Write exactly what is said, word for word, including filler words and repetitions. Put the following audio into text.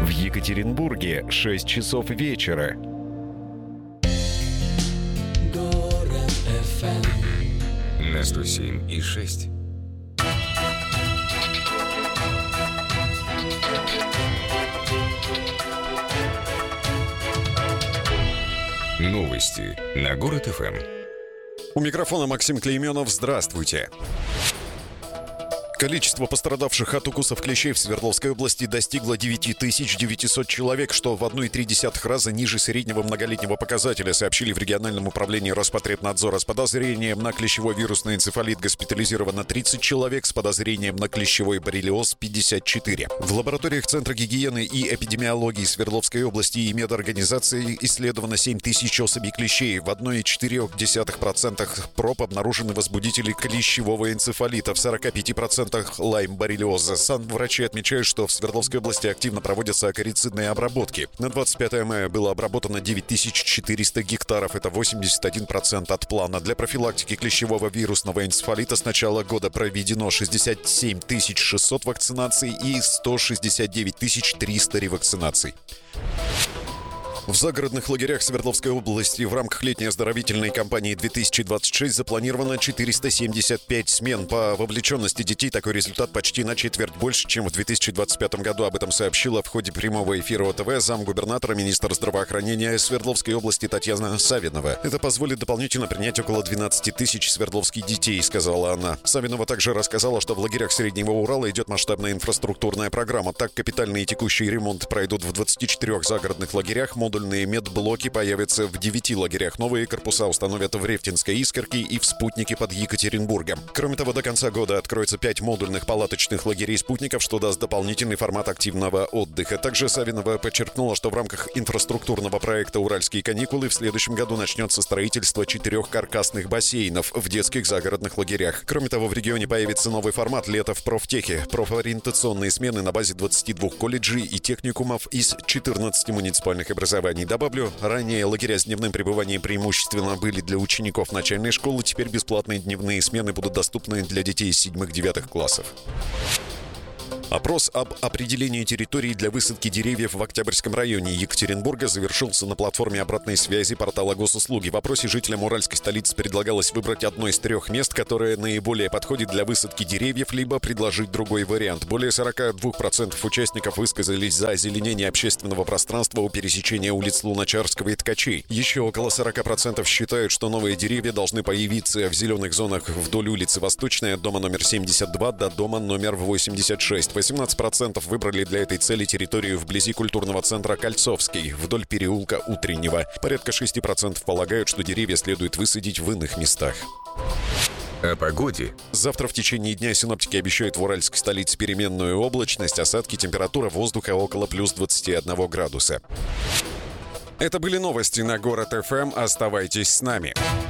В Екатеринбурге шесть часов вечера. На сто семь и шесть. Новости на Город эф эм. У микрофона Максим Клейменов. Здравствуйте. Количество пострадавших от укусов клещей в Свердловской области достигло девять тысяч девятьсот человек, что в одна целая три десятых раза ниже среднего многолетнего показателя, сообщили в региональном управлении Роспотребнадзора. С подозрением на клещевой вирусный энцефалит госпитализировано тридцать человек, с подозрением на клещевой боррелиоз пятьдесят четыре. В лабораториях Центра гигиены и эпидемиологии Свердловской области и медорганизации исследовано семь тысяч особей клещей. В одна целая четыре десятых процента проб обнаружены возбудители клещевого энцефалита, в сорока пяти процентах лайм-боррелиоза. Санврачи отмечают, что в Свердловской области активно проводятся акарицидные обработки. На двадцать пятое мая было обработано девять тысяч четыреста гектаров. Это восемьдесят один процент от плана. Для профилактики клещевого вирусного энцефалита с начала года проведено шестьдесят семь тысяч шестьсот вакцинаций и сто шестьдесят девять тысяч триста ревакцинаций. В загородных лагерях Свердловской области в рамках летней оздоровительной кампании две тысячи двадцать шесть запланировано четыреста семьдесят пять смен. По вовлеченности детей такой результат почти на четверть больше, чем в две тысячи двадцать пятом году. Об этом сообщила в ходе прямого эфира ОТВ замгубернатора, министр здравоохранения Свердловской области Татьяна Савинова. Это позволит дополнительно принять около двенадцати тысяч свердловских детей, сказала она. Савинова также рассказала, что в лагерях Среднего Урала идет масштабная инфраструктурная программа. Так, капитальный и текущий ремонт пройдут в двадцати четырёх загородных лагерях. Модульные медблоки появятся в девяти лагерях. Новые корпуса установят в Рефтинской Искорке и в Спутнике под Екатеринбургом. Кроме того, до конца года откроется пять модульных палаточных лагерей спутников, что даст дополнительный формат активного отдыха. Также Савинова подчеркнула, что в рамках инфраструктурного проекта «Уральские каникулы» в следующем году начнется строительство четырех каркасных бассейнов в детских загородных лагерях. Кроме того, в регионе появится новый формат «Лето в профтехе». Профориентационные смены на базе двадцати двух колледжей и техникумов из четырнадцати муниципальных образований. Добавлю, ранее лагеря с дневным пребыванием преимущественно были для учеников начальной школы. Теперь бесплатные дневные смены будут доступны для детей из седьмых-девятых классов. Опрос об определении территории для высадки деревьев в Октябрьском районе Екатеринбурга завершился на платформе обратной связи портала Госуслуги. В опросе жителям уральской столицы предлагалось выбрать одно из трех мест, которое наиболее подходит для высадки деревьев, либо предложить другой вариант. Более сорока двух процентов участников высказались за озеленение общественного пространства у пересечения улиц Луначарского и Ткачей. Еще около сорока процентов считают, что новые деревья должны появиться в зеленых зонах вдоль улицы Восточной от дома номер семьдесят два до дома номер восемьдесят шесть. восемнадцать процентов выбрали для этой цели территорию вблизи культурного центра Кольцовский, вдоль переулка Утреннего. Порядка шесть процентов полагают, что деревья следует высадить в иных местах. О погоде. Завтра в течение дня синоптики обещают в уральской столице переменную облачность, осадки, температура воздуха около плюс двадцати одного градуса. Это были новости на Город эф эм. Оставайтесь с нами.